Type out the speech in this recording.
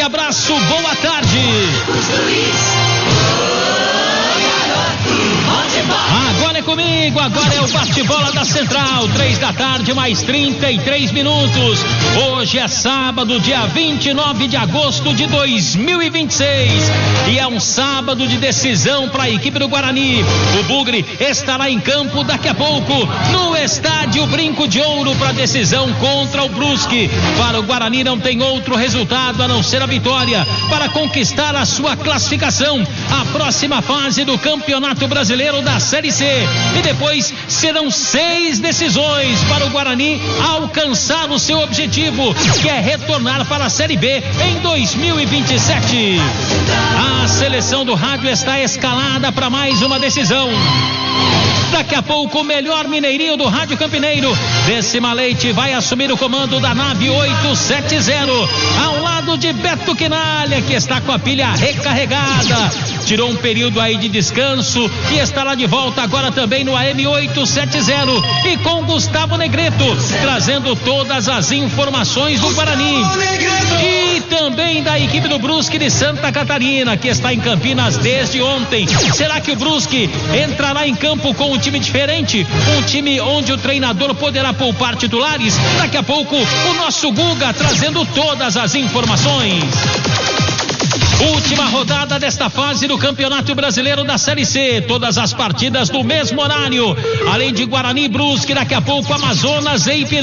abraço, boa tarde. Agora é comigo, agora é o bate-bola da Central, 3 da tarde, mais 33 minutos. Hoje é sábado, dia 29 de agosto de 2026. E é um sábado de decisão para a equipe do Guarani. O Bugre estará em campo daqui a pouco, no estádio Brinco de Ouro, para decisão contra o Brusque. Para o Guarani não tem outro resultado a não ser a vitória para conquistar a sua classificação à próxima fase do Campeonato Brasileiro da Série C. E depois serão 6 decisões para o Guarani alcançar o seu objetivo, que é retornar para a Série B em 2027. A seleção do rádio está escalada para mais uma decisão. Daqui a pouco o melhor mineirinho do rádio campineiro, Décima Leite, vai assumir o comando da nave 870, ao lado de Beto Quinalha, que está com a pilha recarregada. Tirou um período aí de descanso e estará de volta agora também no AM 870 e com Gustavo Negreto, trazendo todas as informações do Guarani e também da equipe do Brusque de Santa Catarina, que está em Campinas desde ontem. Será que o Brusque entrará em campo com um time diferente? Um time onde o treinador poderá poupar titulares? Daqui a pouco o nosso Guga trazendo todas as informações. Última rodada desta fase do Campeonato Brasileiro da Série C. Todas as partidas do mesmo horário. Além de Guarani e Brusque, daqui a pouco Amazonas e Ipiranga.